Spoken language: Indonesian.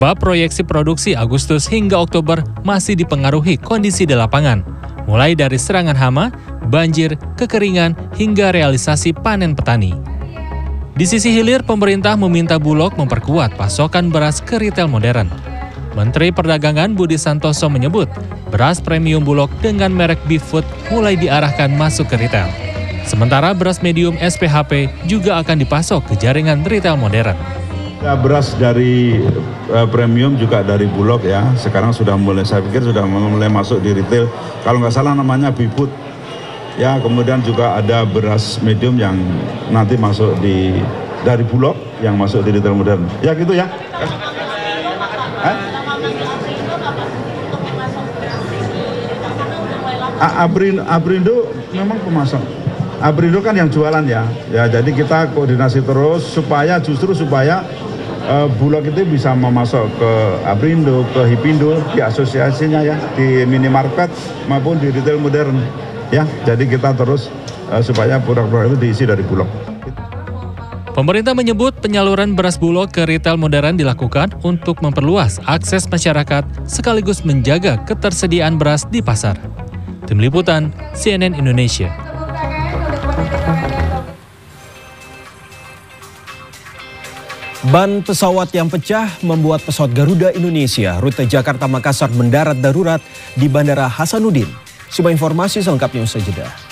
Proyeksi produksi Agustus hingga Oktober masih dipengaruhi kondisi di lapangan, mulai dari serangan hama, banjir, kekeringan, hingga realisasi panen petani. Di sisi hilir, pemerintah meminta Bulog memperkuat pasokan beras ke retail modern. Menteri Perdagangan Budi Santoso menyebut, beras premium Bulog dengan merek Beeffood mulai diarahkan masuk ke retail. Sementara beras medium SPHP juga akan dipasok ke jaringan retail modern. Ya, beras dari premium juga dari Bulog ya, sekarang sudah mulai, saya pikir sudah mulai masuk di retail. Kalau nggak salah namanya Beeffood. Ya, kemudian juga ada beras medium yang nanti masuk dari Bulog yang masuk di retail modern. Ya gitu ya. Abrindo memang pemasok. Abrindo kan yang jualan ya. Ya, jadi kita koordinasi terus supaya Bulog itu bisa memasok ke Abrindo, ke Hipindo, di asosiasinya ya, di minimarket maupun di retail modern. Ya, jadi kita terus supaya produk-produk itu diisi dari Bulog. Pemerintah menyebut penyaluran beras Bulog ke retail modern dilakukan untuk memperluas akses masyarakat sekaligus menjaga ketersediaan beras di pasar. Tim Liputan, CNN Indonesia. Ban pesawat yang pecah membuat pesawat Garuda Indonesia rute Jakarta-Makassar mendarat darurat di Bandara Hasanuddin. Sebuah informasi selengkapnya usai jeda.